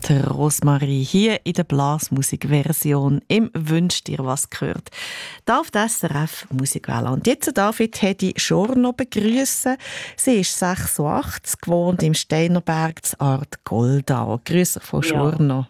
die Rosmarie hier in der Blasmusik-Version im «Wünsch dir was» gehört. Da auf der SRF Musikwelle. Und jetzt darf ich Hedi Schorno begrüßen. Sie ist 86, gewohnt im Steinerberg zu Art Goldau. Grüße Frau Schorno.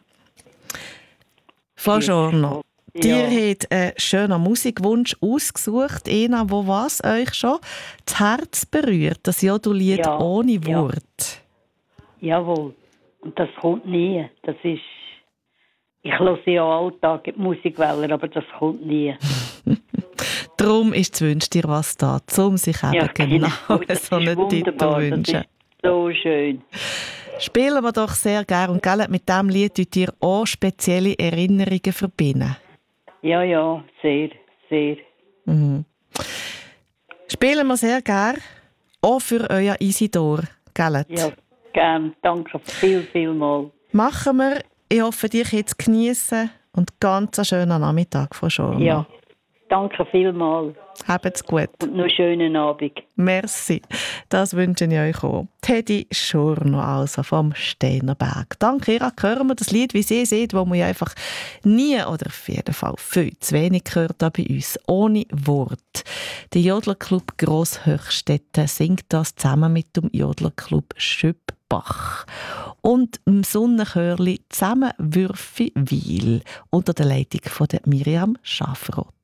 Frau Schorno, dir hat einen schönen Musikwunsch ausgesucht, einer, wo was euch schon das Herz berührt, das Jodellied ohne Wort. Jawohl. Und das kommt nie. Das ist... Ich höre ja Alltag die Musikwelle, aber das kommt nie. Darum ist zu «Wünsch dir was» da, um sich eben genau so einen Titel zu wünschen. Das ist so schön. Spielen wir doch sehr gerne. Und gell, mit diesem Lied tut ihr auch spezielle Erinnerungen verbinden. Ja, sehr, sehr. Mhm. Spielen wir sehr gerne. Auch für euer Isidor. Gell? Ja, gerne. Danke viel mal. Machen wir. Ich hoffe, ihr könnt es geniessen und ganz einen schönen Nachmittag, Frau Schorno. Ja, danke vielmals. Habt's gut. Und noch einen schönen Abend. Merci. Das wünsche ich euch auch. Hedi Schorno also vom Steinerberg. Danke, ihr hören wir das Lied, wie Sie seht, wo man ja einfach nie oder auf jeden Fall viel zu wenig gehört bei uns. Ohne Wort. Der Jodlerclub Grosshöchstetten singt das zusammen mit dem Jodlerclub Schüppbach. Und im Sonnenchörli zusammen Würfi Wil unter der Leitung von der Miriam Schafroth.